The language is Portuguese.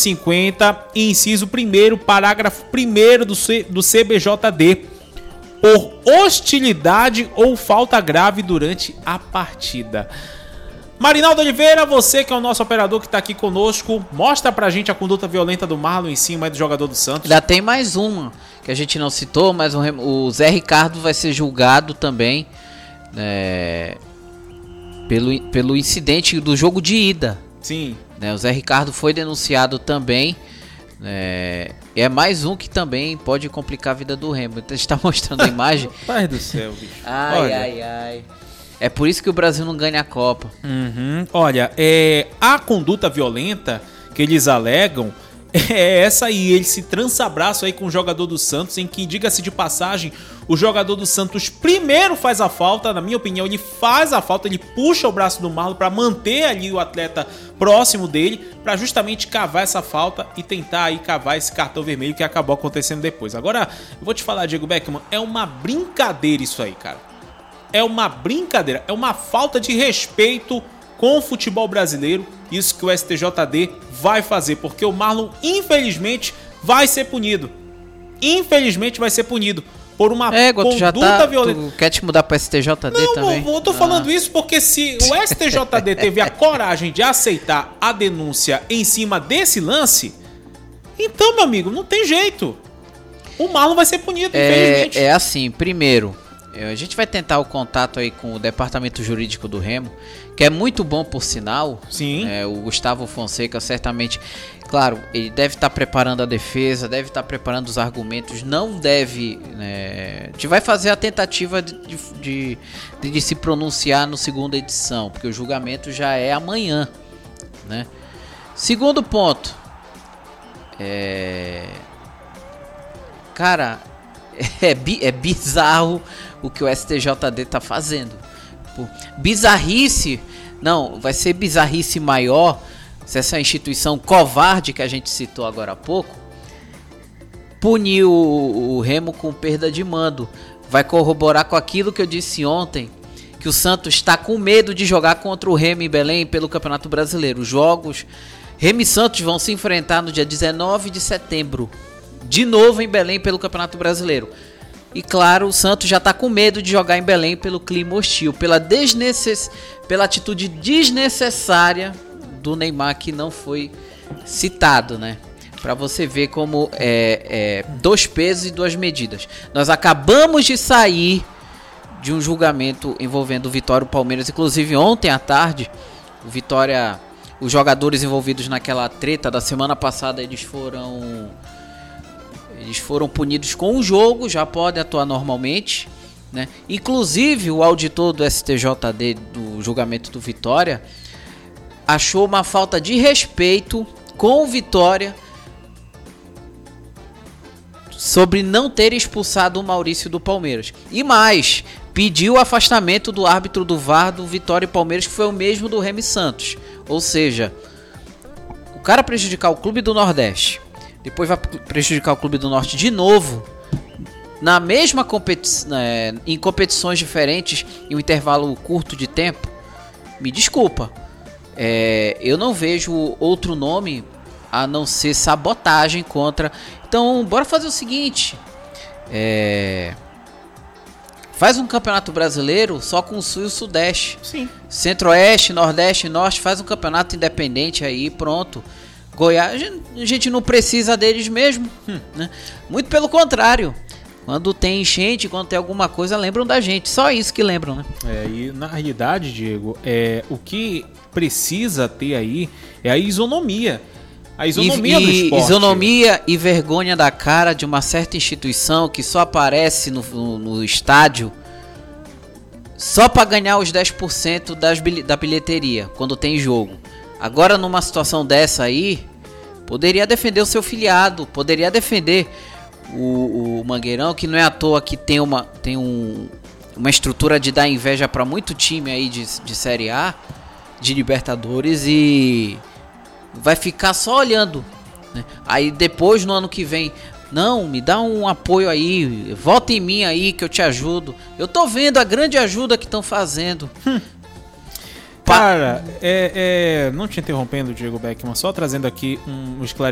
250, inciso 1º, parágrafo 1º do CBJD, por hostilidade ou falta grave durante a partida. Marinaldo Oliveira, você que é o nosso operador que está aqui conosco, mostra pra gente a conduta violenta do Marlon em cima do jogador do Santos. Já tem mais uma que a gente não citou, mas o Zé Ricardo vai ser julgado também pelo incidente do jogo de ida. Sim. O Zé Ricardo foi denunciado também. É mais um que também pode complicar a vida do Remo. Então a gente tá mostrando a imagem. Pai do céu, bicho. Ai. É por isso que o Brasil não ganha a Copa. Olha, a conduta violenta que eles alegam é essa aí. Eles se trança-abraço aí com o jogador do Santos, em que, diga-se de passagem, o jogador do Santos primeiro faz a falta. Na minha opinião, ele faz a falta, ele puxa o braço do Marlon para manter ali o atleta próximo dele, para justamente cavar essa falta e tentar aí cavar esse cartão vermelho que acabou acontecendo depois. Agora, eu vou te falar, Diego Beckman, é uma brincadeira isso aí, cara. É uma brincadeira, é uma falta de respeito com o futebol brasileiro. Isso que o STJD vai fazer, porque o Marlon, infelizmente, vai ser punido. Infelizmente vai ser punido por uma conduta violenta. Tu quer te mudar para STJD também? Não, eu tô falando isso porque se o STJD teve a coragem de aceitar a denúncia em cima desse lance, então, meu amigo, não tem jeito. O Marlon vai ser punido, infelizmente. É assim, primeiro, a gente vai tentar o contato aí com o departamento jurídico do Remo, que é muito bom, por sinal. Sim. O Gustavo Fonseca, certamente, claro, ele deve estar preparando a defesa, deve estar preparando os argumentos, não deve... a gente vai fazer a tentativa de se pronunciar no segunda edição, porque o julgamento já é amanhã, né? Segundo ponto, cara, é bizarro o que o STJD tá fazendo. Bizarrice, não, vai ser bizarrice maior se essa instituição covarde que a gente citou agora há pouco punir o Remo com perda de mando. Vai corroborar com aquilo que eu disse ontem, que o Santos está com medo de jogar contra o Remo em Belém pelo Campeonato Brasileiro. Os jogos Remo e Santos vão se enfrentar no dia 19 de setembro, de novo em Belém pelo Campeonato Brasileiro. E claro, o Santos já está com medo de jogar em Belém pelo clima hostil, pela atitude desnecessária do Neymar, que não foi citado, né? Para você ver como dois pesos e duas medidas. Nós acabamos de sair de um julgamento envolvendo o Vitória e o Palmeiras. Inclusive ontem à tarde, o Vitória, os jogadores envolvidos naquela treta da semana passada, eles foram punidos com o jogo, já podem atuar normalmente, né? Inclusive o auditor do STJD do julgamento do Vitória achou uma falta de respeito com o Vitória sobre não ter expulsado o Maurício do Palmeiras. E mais, pediu o afastamento do árbitro do VAR do Vitória e Palmeiras, que foi o mesmo do Remo e Santos. Ou seja, o cara prejudicar o Clube do Nordeste, depois vai prejudicar o Clube do Norte de novo, na mesma em competições diferentes, em um intervalo curto de tempo. Me desculpa, eu não vejo outro nome a não ser sabotagem contra. Então, bora fazer o seguinte: faz um campeonato brasileiro só com o Sul e o Sudeste. Sim. Centro-Oeste, Nordeste e Norte, faz um campeonato independente aí, pronto. Goiás, a gente não precisa deles mesmo, né? Muito pelo contrário, quando tem enchente, quando tem alguma coisa, lembram da gente, só isso que lembram, né? E na realidade, Diego, o que precisa ter aí é a isonomia. A isonomia do esporte. Isonomia e vergonha da cara de uma certa instituição que só aparece no estádio só para ganhar os 10% da bilheteria quando tem jogo. Agora, numa situação dessa aí, poderia defender o seu filiado, poderia defender o Mangueirão, que não é à toa que tem uma estrutura de dar inveja para muito time aí de Série A, de Libertadores, e vai ficar só olhando, né? Aí depois, no ano que vem, não, me dá um apoio aí, vota em mim aí que eu te ajudo. Eu tô vendo a grande ajuda que estão fazendo. Cara, não te interrompendo, Diego Beckman, só trazendo aqui um esclarecimento.